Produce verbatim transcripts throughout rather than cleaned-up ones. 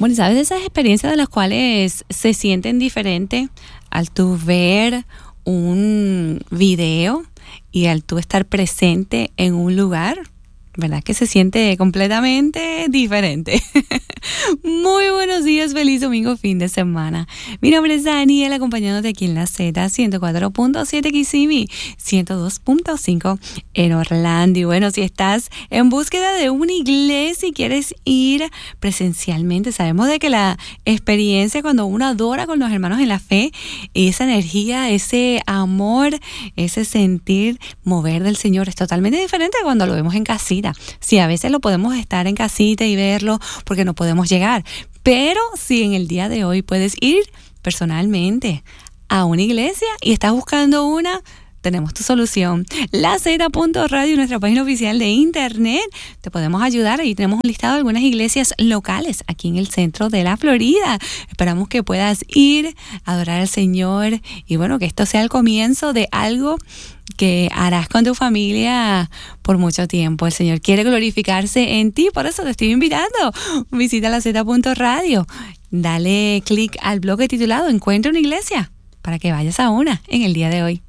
Bueno, ¿sabes de esas experiencias de las cuales se sienten diferentes al tú ver un video y al tú estar presente en un lugar? ¿Verdad que se siente completamente diferente? Muy buenos días, feliz domingo, fin de semana. Mi nombre es Daniel, acompañándote aquí en la Z ciento cuatro punto siete Kissimmee, ciento dos punto cinco en Orlando. Y bueno, si estás en búsqueda de una iglesia y quieres ir presencialmente, sabemos de que la experiencia cuando uno adora con los hermanos en la fe, esa energía, ese amor, ese sentir mover del Señor es totalmente diferente a cuando lo vemos en casita. Sí, a veces lo podemos estar en casita y verlo porque no podemos llegar, pero si en el día de hoy puedes ir personalmente a una iglesia y estás buscando una, tenemos tu solución. La Z punto radio, nuestra página oficial de internet, te podemos ayudar. Ahí tenemos un listado de algunas iglesias locales aquí en el centro de la Florida. Esperamos que puedas ir a adorar al Señor y bueno, que esto sea el comienzo de algo que harás con tu familia por mucho tiempo. El Señor quiere glorificarse en ti, por eso te estoy invitando. Visita la Z punto radio, dale clic al bloque titulado Encuentra una iglesia para que vayas a una en el día de hoy.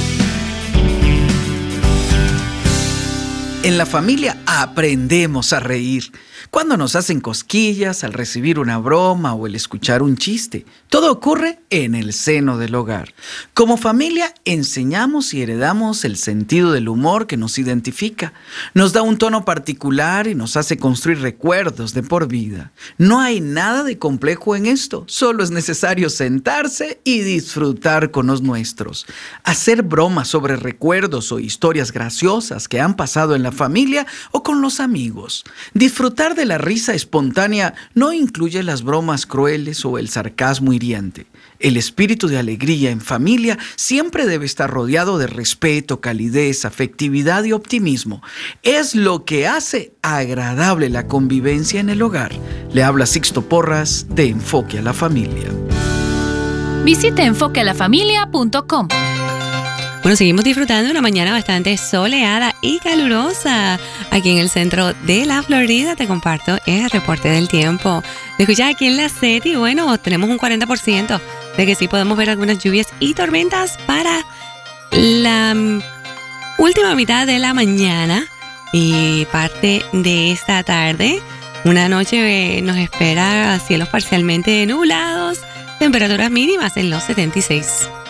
En la familia aprendemos a reír. Cuando nos hacen cosquillas, al recibir una broma o el escuchar un chiste. Todo ocurre en el seno del hogar. Como familia enseñamos y heredamos el sentido del humor que nos identifica. Nos da un tono particular y nos hace construir recuerdos de por vida. No hay nada de complejo en esto. Solo es necesario sentarse y disfrutar con los nuestros. Hacer bromas sobre recuerdos o historias graciosas que han pasado en la familia o con los amigos. Disfrutar de la risa espontánea no incluye las bromas crueles o el sarcasmo hiriente. El espíritu de alegría en familia siempre debe estar rodeado de respeto, calidez, afectividad y optimismo. Es lo que hace agradable la convivencia en el hogar. Le habla Sixto Porras de Enfoque a la Familia. Visita enfoque a la familia punto com. Bueno, seguimos disfrutando de una mañana bastante soleada y calurosa aquí en el centro de la Florida. Te comparto el reporte del tiempo. Te escuchas aquí en la Z y bueno, tenemos un cuarenta por ciento de que sí podemos ver algunas lluvias y tormentas para la última mitad de la mañana y parte de esta tarde. Una noche nos espera cielos parcialmente nublados, temperaturas mínimas en los setenta y seis.